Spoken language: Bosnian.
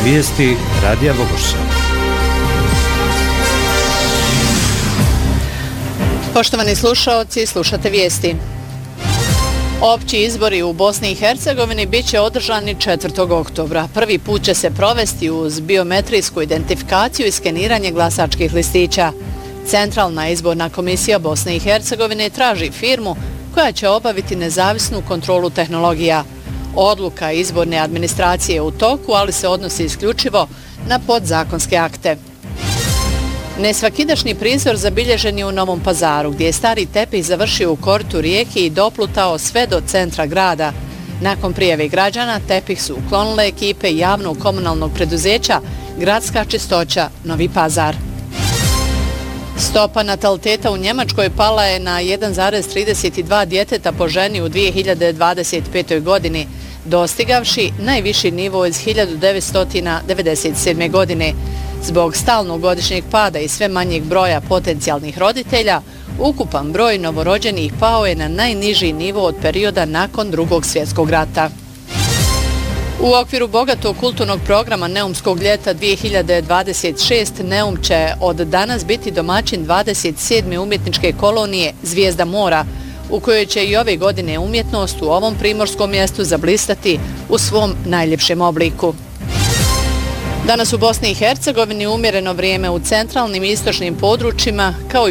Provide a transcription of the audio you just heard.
Vijesti Radija Bogoša. Poštovani slušaoci, slušate vijesti. Opći izbori u Bosni i Hercegovini bit će održani 4. oktobra. Prvi put će se provesti uz biometrijsku identifikaciju i skeniranje glasačkih listića. Centralna izborna komisija Bosne i Hercegovine traži firmu koja će obaviti nezavisnu kontrolu tehnologija. Odluka izborne administracije je u toku, ali se odnosi isključivo na podzakonske akte. Nesvakidašnji prizor zabilježen je u Novom Pazaru, gdje je stari tepih završio u koritu rijeke i doplutao sve do centra grada. Nakon prijave građana, tepih su uklonile ekipe javnog komunalnog preduzeća Gradska čistoća Novi Pazar. Stopa nataliteta u Njemačkoj pala je na 1,32 djeteta po ženi u 2025. godini, dostigavši najviši nivo iz 1997. godine. Zbog stalnog godišnjeg pada i sve manjeg broja potencijalnih roditelja, ukupan broj novorođenih pao je na najniži nivo od perioda nakon Drugog svjetskog rata. U okviru bogatog kulturnog programa Neumskog ljeta 2026 Neum će od danas biti domaćin 27. umjetničke kolonije Zvijezda mora, u kojoj će i ove godine umjetnost u ovom primorskom mjestu zablistati u svom najljepšem obliku. Danas u Bosni i Hercegovini umjereno vrijeme u centralnim i istočnim područjima, kao i